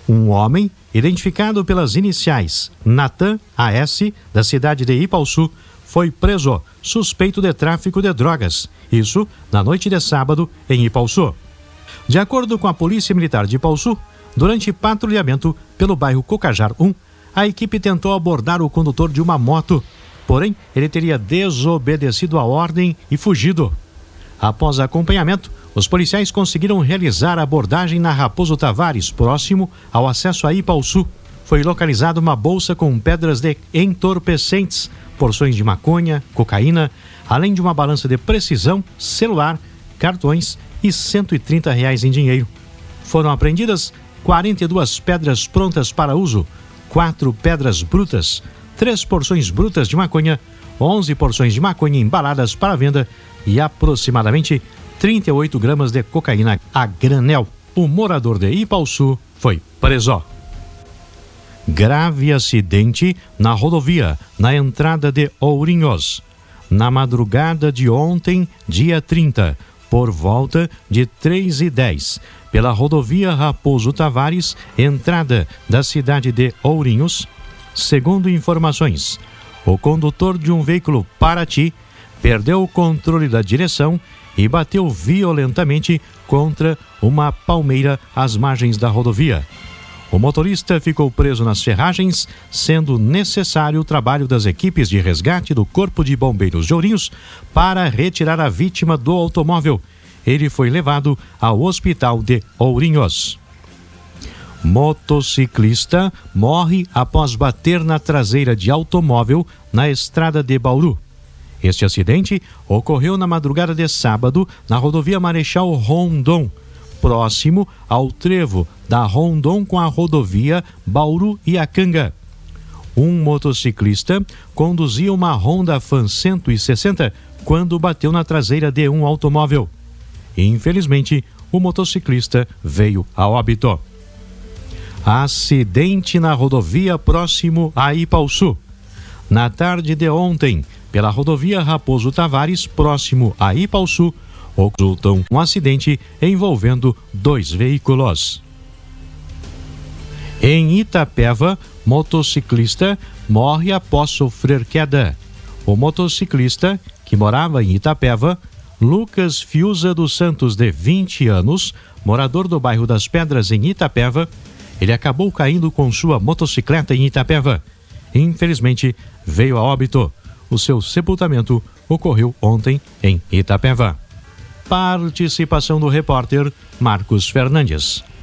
Um homem, identificado pelas iniciais Natan AS, da cidade de Ipaussu, foi preso, suspeito de tráfico de drogas. Isso na noite de sábado, em Ipaussu. De acordo com a Polícia Militar de Ipaussu, durante patrulhamento pelo bairro Cocajar 1, a equipe tentou abordar o condutor de uma moto, porém ele teria desobedecido a ordem e fugido. Após acompanhamento, os policiais conseguiram realizar a abordagem na Raposo Tavares, próximo ao acesso a Ipaussu. Foi localizada uma bolsa com pedras de entorpecentes, porções de maconha, cocaína, além de uma balança de precisão, celular, cartões e R$130 em dinheiro. Foram apreendidas 42 pedras prontas para uso, 4 pedras brutas, 3 porções brutas de maconha, 11 porções de maconha embaladas para venda e aproximadamente 38 gramas de cocaína a granel. O morador de Ipaussu foi preso. Grave acidente na rodovia, na entrada de Ourinhos. Na madrugada de ontem, dia 30, por volta de 3h10, pela rodovia Raposo Tavares, entrada da cidade de Ourinhos, segundo informações, o condutor de um veículo Paraty perdeu o controle da direção e bateu violentamente contra uma palmeira às margens da rodovia. O motorista ficou preso nas ferragens, sendo necessário o trabalho das equipes de resgate do Corpo de Bombeiros de Ourinhos para retirar a vítima do automóvel. Ele foi levado ao hospital de Ourinhos. Motociclista morre após bater na traseira de automóvel na estrada de Bauru. Este acidente ocorreu na madrugada de sábado na rodovia Marechal Rondon, próximo ao trevo da Rondon com a rodovia Bauru-Iacanga. Um motociclista conduzia uma Honda Fan 160 quando bateu na traseira de um automóvel. Infelizmente, o motociclista veio a óbito. Acidente na rodovia próximo a Ipaussu. Na tarde de ontem, pela rodovia Raposo Tavares, próximo a Ipaussu, ocultam um acidente envolvendo 2 veículos. Em Itapeva, motociclista morre após sofrer queda. O motociclista, que morava em Itapeva, Lucas Fiuza dos Santos, de 20 anos, morador do bairro das Pedras, em Itapeva, ele acabou caindo com sua motocicleta em Itapeva. Infelizmente, veio a óbito. O seu sepultamento ocorreu ontem em Itapeva. Participação do repórter Marcos Fernandes.